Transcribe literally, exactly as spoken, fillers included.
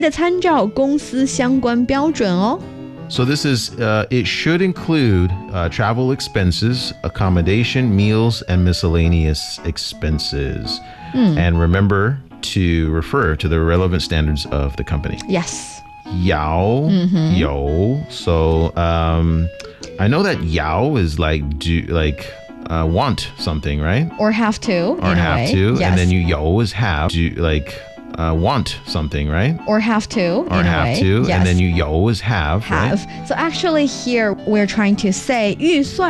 的参照公司相关标准哦。 So this is, uh, it should include uh, travel expenses, accommodation, meals, and miscellaneous expenses. And remember to refer to the relevant standards of the company. Yes. 要 Mm-hmm. 有 So um, I know that 要 is like do like uh, want something, right? Or have to. Or in a have way. to. Yes. And then you 有 is have do like uh, want something, right? Or have to. Or in a have way. to. Yes. And then you 有 is have, have. right? So actually here we're trying to say 预算